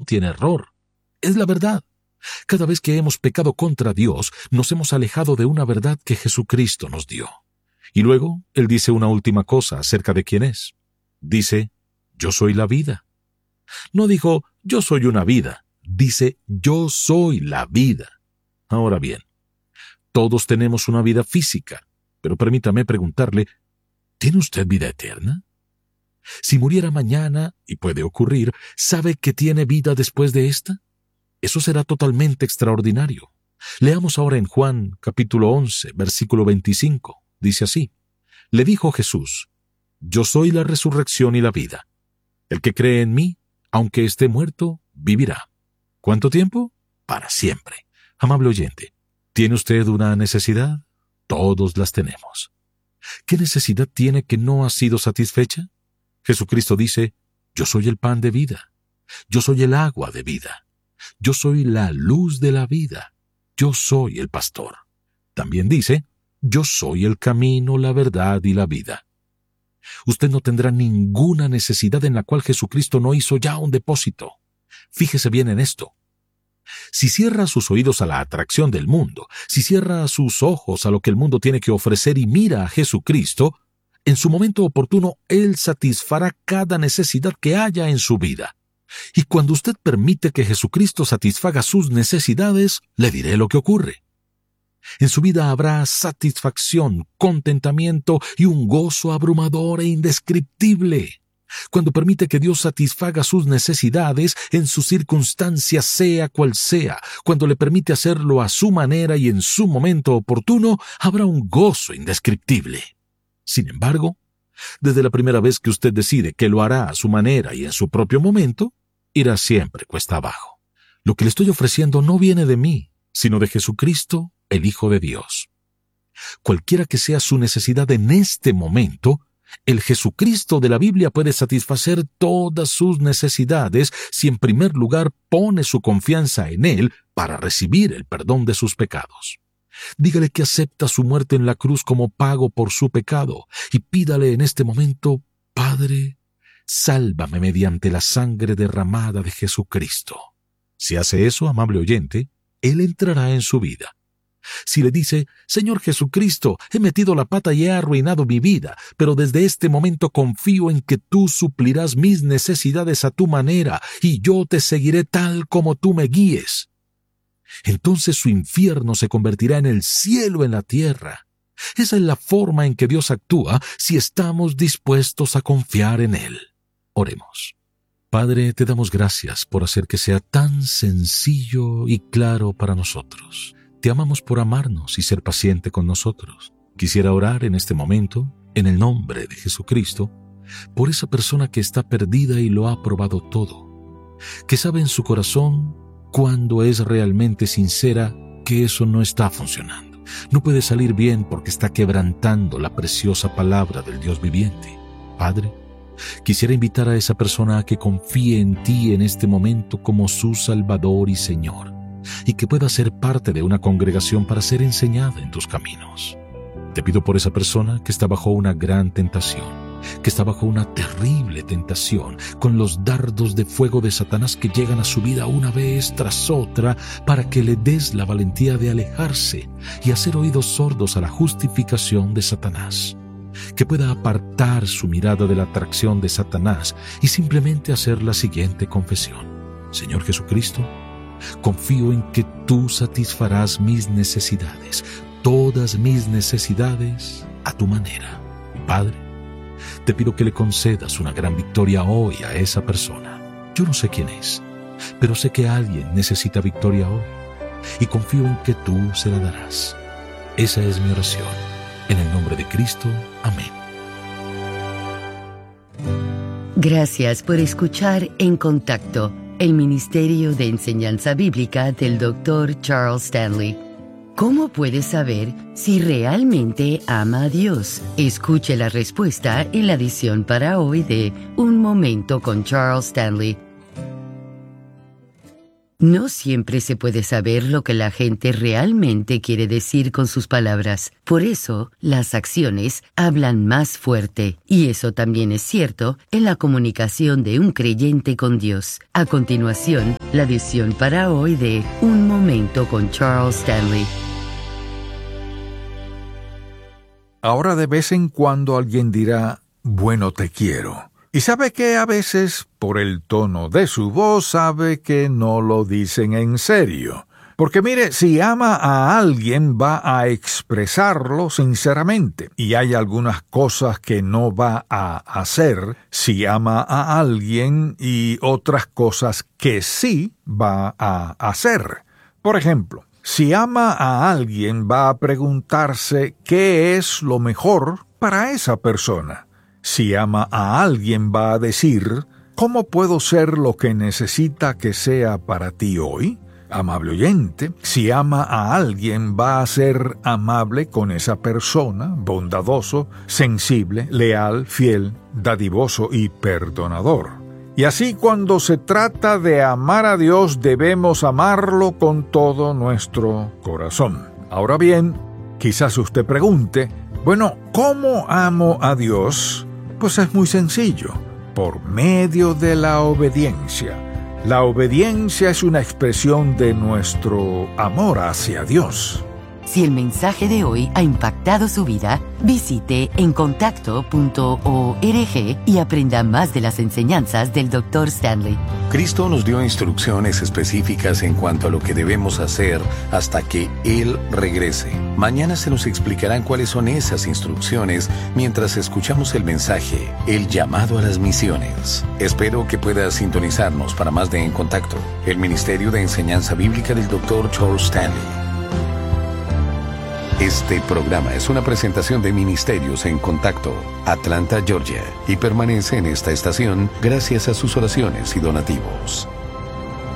tiene error. Es la verdad. Cada vez que hemos pecado contra Dios, nos hemos alejado de una verdad que Jesucristo nos dio. Y luego, Él dice una última cosa acerca de quién es. Dice, yo soy la vida. No dijo, yo soy una vida. Dice, yo soy la vida. Ahora bien, todos tenemos una vida física, pero permítame preguntarle, ¿tiene usted vida eterna? Si muriera mañana, y puede ocurrir, ¿sabe que tiene vida después de esta? Eso será totalmente extraordinario. Leamos ahora en Juan, capítulo 11, versículo 25. Dice así, le dijo Jesús, yo soy la resurrección y la vida. El que cree en mí, aunque esté muerto, vivirá. ¿Cuánto tiempo? Para siempre. Amable oyente, ¿tiene usted una necesidad? Todos las tenemos. ¿Qué necesidad tiene que no ha sido satisfecha? Jesucristo dice, yo soy el pan de vida. Yo soy el agua de vida. Yo soy la luz de la vida. Yo soy el pastor. También dice, yo soy el camino, la verdad y la vida. Usted no tendrá ninguna necesidad en la cual Jesucristo no hizo ya un depósito. Fíjese bien en esto. Si cierra sus oídos a la atracción del mundo, si cierra sus ojos a lo que el mundo tiene que ofrecer y mira a Jesucristo, en su momento oportuno Él satisfará cada necesidad que haya en su vida. Y cuando usted permite que Jesucristo satisfaga sus necesidades, le diré lo que ocurre. En su vida habrá satisfacción, contentamiento y un gozo abrumador e indescriptible. Cuando permite que Dios satisfaga sus necesidades en sus circunstancias, sea cual sea, cuando le permite hacerlo a su manera y en su momento oportuno, habrá un gozo indescriptible. Sin embargo, desde la primera vez que usted decide que lo hará a su manera y en su propio momento, irá siempre cuesta abajo. Lo que le estoy ofreciendo no viene de mí, sino de Jesucristo, el Hijo de Dios. Cualquiera que sea su necesidad en este momento, el Jesucristo de la Biblia puede satisfacer todas sus necesidades si en primer lugar pone su confianza en Él para recibir el perdón de sus pecados. Dígale que acepta su muerte en la cruz como pago por su pecado y pídale en este momento, Padre, sálvame mediante la sangre derramada de Jesucristo. Si hace eso, amable oyente, Él entrará en su vida. Si le dice, Señor Jesucristo, he metido la pata y he arruinado mi vida, pero desde este momento confío en que tú suplirás mis necesidades a tu manera y yo te seguiré tal como tú me guíes. Entonces su infierno se convertirá en el cielo en la tierra. Esa es la forma en que Dios actúa si estamos dispuestos a confiar en Él. Oremos. Padre, te damos gracias por hacer que sea tan sencillo y claro para nosotros. Te amamos por amarnos y ser paciente con nosotros. Quisiera orar en este momento, en el nombre de Jesucristo, por esa persona que está perdida y lo ha probado todo, que sabe en su corazón cuando es realmente sincera que eso no está funcionando. No puede salir bien porque está quebrantando la preciosa palabra del Dios viviente. Padre, quisiera invitar a esa persona a que confíe en ti en este momento como su Salvador y Señor, y que pueda ser parte de una congregación para ser enseñada en tus caminos. Te pido por esa persona que está bajo una gran tentación, que está bajo una terrible tentación, con los dardos de fuego de Satanás que llegan a su vida una vez tras otra, para que le des la valentía de alejarse y hacer oídos sordos a la justificación de Satanás. Que pueda apartar su mirada de la atracción de Satanás y simplemente hacer la siguiente confesión. Señor Jesucristo, confío en que tú satisfarás mis necesidades, todas mis necesidades, a tu manera. Padre, te pido que le concedas una gran victoria hoy a esa persona. Yo no sé quién es, pero sé que alguien necesita victoria hoy y confío en que tú se la darás. Esa es mi oración. En el nombre de Cristo. Amén. Gracias por escuchar En Contacto, el Ministerio de Enseñanza Bíblica del Dr. Charles Stanley. ¿Cómo puedes saber si realmente ama a Dios? Escuche la respuesta en la edición para hoy de Un Momento con Charles Stanley. No siempre se puede saber lo que la gente realmente quiere decir con sus palabras. Por eso, las acciones hablan más fuerte. Y eso también es cierto en la comunicación de un creyente con Dios. A continuación, la edición para hoy de Un Momento con Charles Stanley. Ahora de vez en cuando alguien dirá, bueno, te quiero. Y sabe que a veces, por el tono de su voz, sabe que no lo dicen en serio. Porque mire, si ama a alguien va a expresarlo sinceramente. Y hay algunas cosas que no va a hacer si ama a alguien y otras cosas que sí va a hacer. Por ejemplo, si ama a alguien va a preguntarse qué es lo mejor para esa persona. Si ama a alguien va a decir, ¿cómo puedo ser lo que necesita que sea para ti hoy? Amable oyente, si ama a alguien va a ser amable con esa persona, bondadoso, sensible, leal, fiel, dadivoso y perdonador. Y así cuando se trata de amar a Dios debemos amarlo con todo nuestro corazón. Ahora bien, quizás usted pregunte, bueno, ¿cómo amo a Dios? Pues es muy sencillo, por medio de la obediencia. La obediencia es una expresión de nuestro amor hacia Dios. Si el mensaje de hoy ha impactado su vida, visite encontacto.org y aprenda más de las enseñanzas del Dr. Stanley. Cristo nos dio instrucciones específicas en cuanto a lo que debemos hacer hasta que Él regrese. Mañana se nos explicarán cuáles son esas instrucciones mientras escuchamos el mensaje, el llamado a las misiones. Espero que pueda sintonizarnos para más de En Contacto, el Ministerio de Enseñanza Bíblica del Dr. Charles Stanley. Este programa es una presentación de Ministerios en Contacto, Atlanta, Georgia, y permanece en esta estación gracias a sus oraciones y donativos.